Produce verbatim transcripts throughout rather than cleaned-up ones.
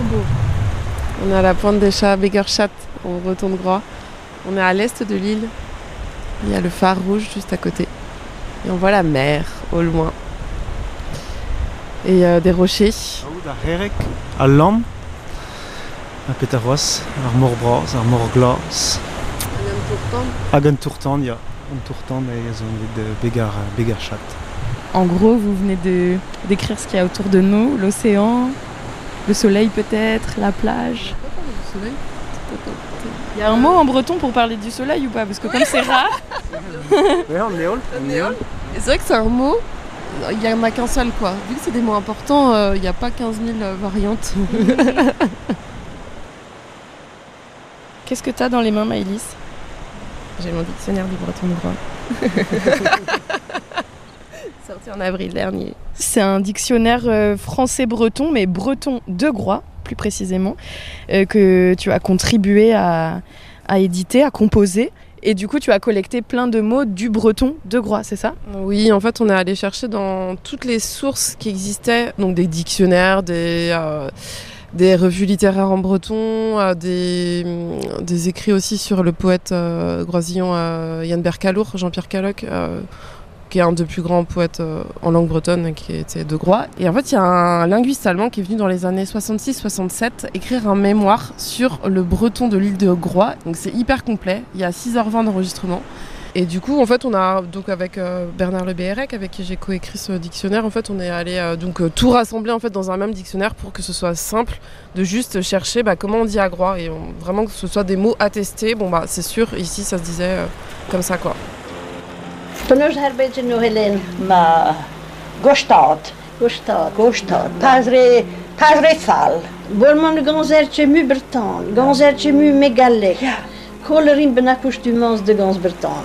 beau. On est à la pointe des chats Begerschat, en breton de Groix. On est à l'est de l'île. Il y a le phare rouge juste à côté. Et on voit la mer au loin. Et euh, des rochers. Daar herk, à Lam, à Peterwas, à Morbras, à Morglas. À Gentourtan, il y a un tourtan et ils ont de Begar, Begerschat. En gros, vous venez de décrire ce qu'il y a autour de nous, l'océan, le soleil peut-être, la plage. Le soleil. Il y a un mot en breton pour parler du soleil ou pas? Parce que comme c'est rare... Oui, on néol. Et c'est vrai que c'est un mot, il n'y en a qu'un seul quoi. Vu que c'est des mots importants, euh, il n'y a pas quinze mille variantes. Qu'est-ce que t'as dans les mains, Maëlys? J'ai mon dictionnaire du breton de Groix. Sorti en avril dernier. C'est un dictionnaire euh, français-breton, mais breton de Groix, plus précisément, euh, que tu as contribué à, à éditer, à composer. Et du coup, tu as collecté plein de mots du breton de Groix, c'est ça? Oui, en fait, on est allé chercher dans toutes les sources qui existaient, donc des dictionnaires, des, euh, des revues littéraires en breton, euh, des, des écrits aussi sur le poète euh, groisillon euh, Yann Bercalour, Jean-Pierre Caloc, euh, qui est un des plus grands poètes euh, en langue bretonne, qui était de Groix. Et en fait, il y a un linguiste allemand qui est venu dans les années soixante-six soixante-sept écrire un mémoire sur le breton de l'île de Groix. Donc c'est hyper complet, il y a six heures vingt d'enregistrement. Et du coup, en fait, on a, donc avec euh, Bernard Le Béhérec, avec qui j'ai coécrit ce dictionnaire, en fait, on est allé euh, donc, euh, tout rassembler en fait, dans un même dictionnaire pour que ce soit simple de juste chercher bah, comment on dit à Groix. Et on, vraiment que ce soit des mots attestés. Bon, bah, c'est sûr, ici, ça se disait euh, comme ça, quoi. Tonos herbeidzin no Helen ma gostat, gostat, gostat, tazre, tazre fal. Bolman ganzertje mu breton, ganzertje mu megale. Kolerim benakoustumans de gans breton.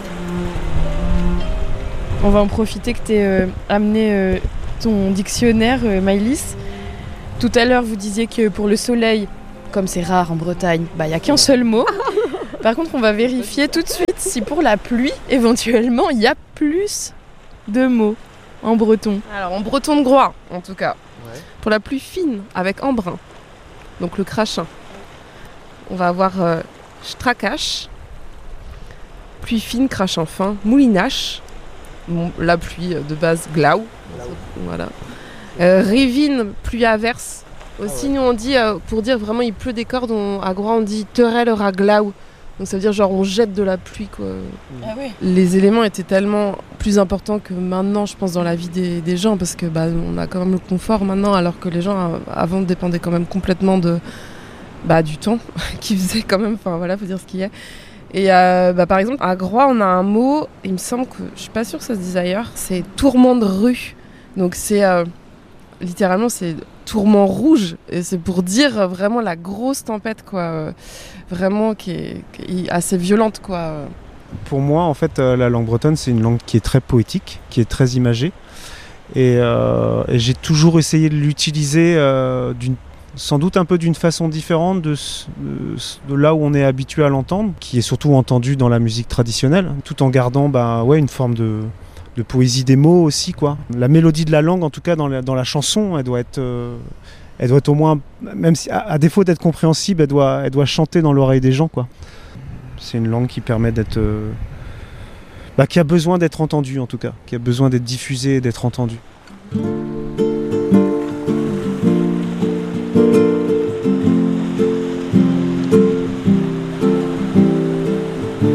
On va en profiter que tu aies euh, amené euh, ton dictionnaire, euh, Maëlys. Tout à l'heure, vous disiez que pour le soleil, comme c'est rare en Bretagne, bah, il n'y a qu'un seul mot. Par contre, on va vérifier tout de suite si pour la pluie, éventuellement, il y a plus de mots en breton. Alors, en breton de Groix, en tout cas. Ouais. Pour la pluie fine, avec embrun, donc le crachin, on va avoir euh, strakash, pluie fine, crachin fin, moulinache, bon, la pluie de base glau, voilà. Euh, rivine, pluie averse. Aussi, ah ouais. Nous on dit, euh, pour dire vraiment il pleut des cordes, on, à Groix on dit terel ra glau. Donc ça veut dire genre on jette de la pluie quoi. Ah oui. Les éléments étaient tellement plus importants que maintenant je pense dans la vie des, des gens parce que bah, on a quand même le confort maintenant alors que les gens avant dépendaient quand même complètement de, bah, du temps qui faisait quand même, enfin voilà, faut dire ce qu'il y a. Et euh, bah, par exemple à Groix on a un mot, il me semble que, je suis pas sûre que ça se dise ailleurs, c'est tourment de rue. Donc c'est euh, littéralement c'est tourment rouge et c'est pour dire vraiment la grosse tempête quoi, euh, vraiment qui est, qui est assez violente quoi. Pour moi en fait euh, la langue bretonne c'est une langue qui est très poétique, qui est très imagée et, euh, et j'ai toujours essayé de l'utiliser euh, d'une, sans doute un peu d'une façon différente de, de, de là où on est habitué à l'entendre, qui est surtout entendu dans la musique traditionnelle, tout en gardant bah, ouais, une forme de de poésie des mots aussi quoi. La mélodie de la langue en tout cas dans la, dans la chanson elle doit être euh, elle doit être au moins, même si à, à défaut d'être compréhensible, elle doit, elle doit chanter dans l'oreille des gens quoi. C'est une langue qui permet d'être euh, bah, qui a besoin d'être entendue en tout cas, qui a besoin d'être diffusée et d'être entendue.